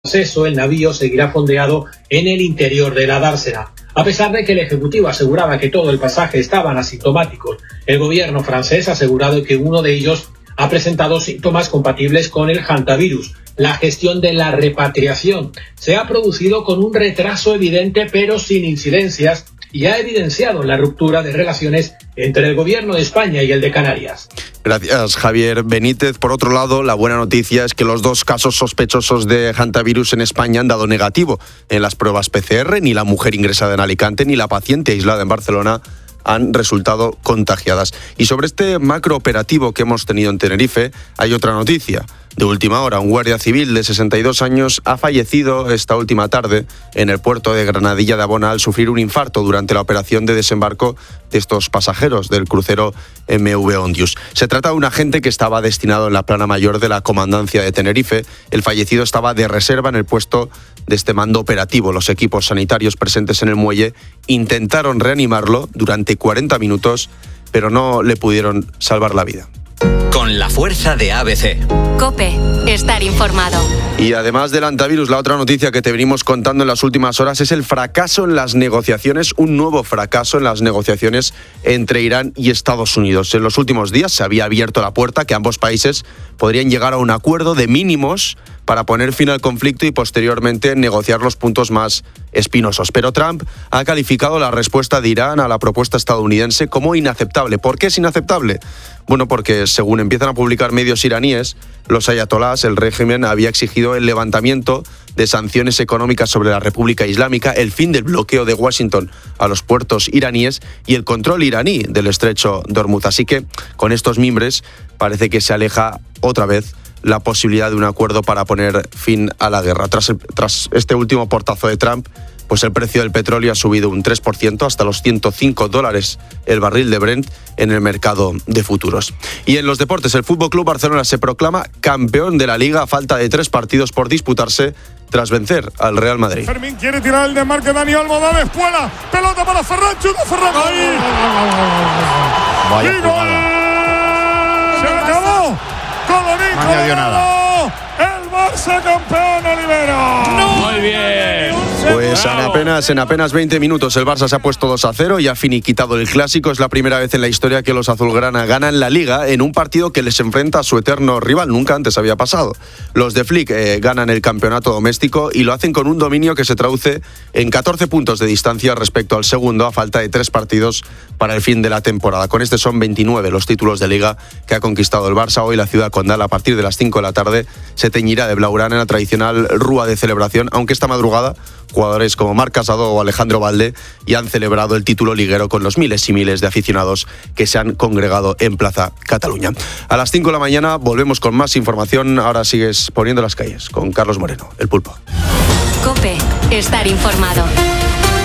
acceso, el navío seguirá fondeado en el interior de la dársena. A pesar de que el Ejecutivo aseguraba que todo el pasaje estaban asintomáticos, el gobierno francés ha asegurado que uno de ellos ha presentado síntomas compatibles con el hantavirus. La gestión de la repatriación se ha producido con un retraso evidente pero sin incidencias y ha evidenciado la ruptura de relaciones entre el gobierno de España y el de Canarias. Gracias, Javier Benítez. Por otro lado, la buena noticia es que los 2 casos sospechosos de hantavirus en España han dado negativo en las pruebas PCR. Ni la mujer ingresada en Alicante ni la paciente aislada en Barcelona han resultado contagiadas. Y sobre este macrooperativo que hemos tenido en Tenerife, hay otra noticia. De última hora, un guardia civil de 62 años ha fallecido esta última tarde en el puerto de Granadilla de Abona al sufrir un infarto durante la operación de desembarco de estos pasajeros del crucero MV Ondius. Se trata de un agente que estaba destinado en la plana mayor de la comandancia de Tenerife. El fallecido estaba de reserva en el puesto de este mando operativo. Los equipos sanitarios presentes en el muelle intentaron reanimarlo durante 40 minutos, pero no le pudieron salvar la vida. Con la fuerza de ABC. COPE. Estar informado. Y además del hantavirus, la otra noticia que te venimos contando en las últimas horas es el fracaso en las negociaciones, un nuevo fracaso en las negociaciones entre Irán y Estados Unidos. En los últimos días se había abierto la puerta que ambos países podrían llegar a un acuerdo de mínimos para poner fin al conflicto y posteriormente negociar los puntos más espinosos. Pero Trump ha calificado la respuesta de Irán a la propuesta estadounidense como inaceptable. ¿Por qué es inaceptable? Bueno, porque según empiezan a publicar medios iraníes, los ayatolás, el régimen, había exigido el levantamiento de sanciones económicas sobre la República Islámica, el fin del bloqueo de Washington a los puertos iraníes y el control iraní del estrecho de Hormuz. Así que con estos mimbres parece que se aleja otra vez la posibilidad de un acuerdo para poner fin a la guerra. Tras este último portazo de Trump, pues el precio del petróleo ha subido un 3% hasta los $105 el barril de Brent en el mercado de futuros. Y en los deportes, el FC Barcelona se proclama campeón de la Liga a falta de 3 partidos por disputarse tras vencer al Real Madrid. Fermín quiere tirar el desmarque, Dani Olmo, da espuela, pelota para Ferran, chuta Ferran, ¡ahí! Vaya jugada. ¡Se acabó! ¡Colorín, no añadió nada! ¡El Barça campeón, Olivera! ¡No! Muy bien. Pues en apenas 20 minutos el Barça se ha puesto 2-0 y ha finiquitado el clásico. Es la primera vez en la historia que los azulgrana ganan la Liga en un partido que les enfrenta a su eterno rival. Nunca antes había pasado. Los de Flick ganan el campeonato doméstico y lo hacen con un dominio que se traduce en 14 puntos de distancia respecto al segundo a falta de 3 partidos para el fin de la temporada. Con este son 29 los títulos de Liga que ha conquistado el Barça. Hoy la ciudad condal a partir de las 5 de la tarde se teñirá de blaugrana en la tradicional rúa de celebración, aunque esta madrugada jugadores como Marc Casado o Alejandro Valde ya han celebrado el título liguero con los miles y miles de aficionados que se han congregado en Plaza Cataluña. A las 5 de la mañana volvemos con más información. Ahora sigues poniendo las calles con Carlos Moreno, el Pulpo. COPE. Estar informado.